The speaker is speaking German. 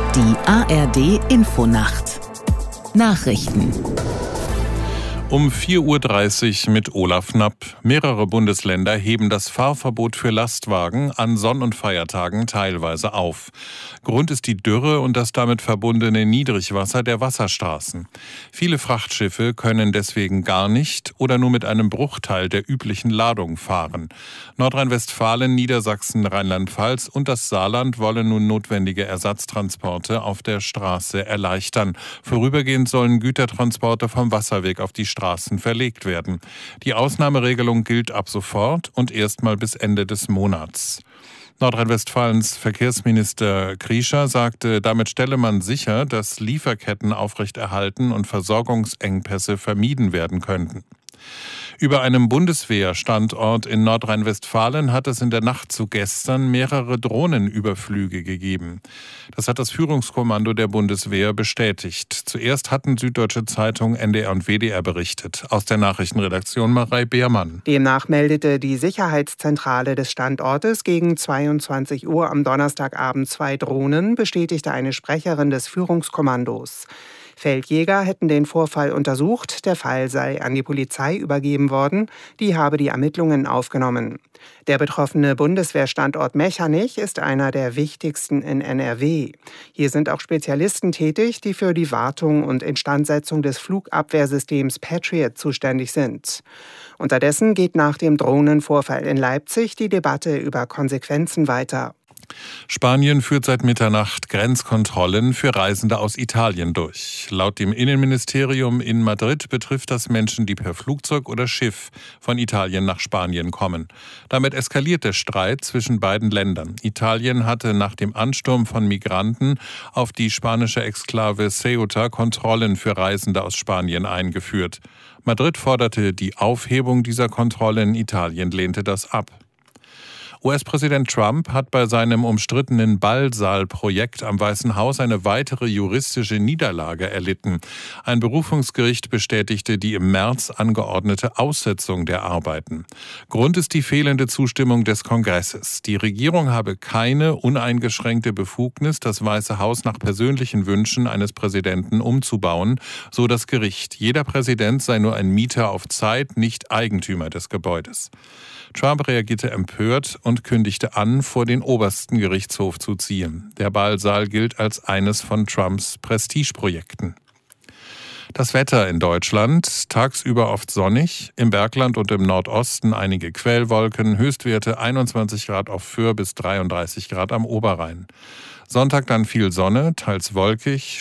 Die ARD-Infonacht. Nachrichten. Um 4:30 Uhr mit Olaf Knapp. Mehrere Bundesländer heben das Fahrverbot für Lastwagen an Sonn- und Feiertagen teilweise auf. Grund ist die Dürre und das damit verbundene Niedrigwasser der Wasserstraßen. Viele Frachtschiffe können deswegen gar nicht oder nur mit einem Bruchteil der üblichen Ladung fahren. Nordrhein-Westfalen, Niedersachsen, Rheinland-Pfalz und das Saarland wollen nun notwendige Ersatztransporte auf der Straße erleichtern. Vorübergehend sollen Gütertransporte vom Wasserweg auf die Straßen verlegt werden. Die Ausnahmeregelung gilt ab sofort und erstmal bis Ende des Monats. Nordrhein-Westfalens Verkehrsminister Kriescher sagte, damit stelle man sicher, dass Lieferketten aufrechterhalten und Versorgungsengpässe vermieden werden könnten. Über einem Bundeswehrstandort in Nordrhein-Westfalen hat es in der Nacht zu gestern mehrere Drohnenüberflüge gegeben. Das hat das Führungskommando der Bundeswehr bestätigt. Zuerst hatten Süddeutsche Zeitung, NDR und WDR berichtet. Aus der Nachrichtenredaktion Marei Beermann. Demnach meldete die Sicherheitszentrale des Standortes gegen 22 Uhr am Donnerstagabend 2 Drohnen, bestätigte eine Sprecherin des Führungskommandos. Feldjäger hätten den Vorfall untersucht, der Fall sei an die Polizei übergeben worden, die habe die Ermittlungen aufgenommen. Der betroffene Bundeswehrstandort Mechernich ist einer der wichtigsten in NRW. Hier sind auch Spezialisten tätig, die für die Wartung und Instandsetzung des Flugabwehrsystems Patriot zuständig sind. Unterdessen geht nach dem Drohnenvorfall in Leipzig die Debatte über Konsequenzen weiter. Spanien führt seit Mitternacht Grenzkontrollen für Reisende aus Italien durch. Laut dem Innenministerium in Madrid betrifft das Menschen, die per Flugzeug oder Schiff von Italien nach Spanien kommen. Damit eskaliert der Streit zwischen beiden Ländern. Italien hatte nach dem Ansturm von Migranten auf die spanische Exklave Ceuta Kontrollen für Reisende aus Spanien eingeführt. Madrid forderte die Aufhebung dieser Kontrollen, Italien lehnte das ab. US-Präsident Trump hat bei seinem umstrittenen Ballsaal-Projekt am Weißen Haus eine weitere juristische Niederlage erlitten. Ein Berufungsgericht bestätigte die im März angeordnete Aussetzung der Arbeiten. Grund ist die fehlende Zustimmung des Kongresses. Die Regierung habe keine uneingeschränkte Befugnis, das Weiße Haus nach persönlichen Wünschen eines Präsidenten umzubauen, so das Gericht. Jeder Präsident sei nur ein Mieter auf Zeit, nicht Eigentümer des Gebäudes. Trump reagierte empört und kündigte an, vor den obersten Gerichtshof zu ziehen. Der Ballsaal gilt als eines von Trumps Prestigeprojekten. Das Wetter in Deutschland: tagsüber oft sonnig, im Bergland und im Nordosten einige Quellwolken, Höchstwerte 21 Grad auf Föhr bis 33 Grad am Oberrhein. Sonntag dann viel Sonne, teils wolkig,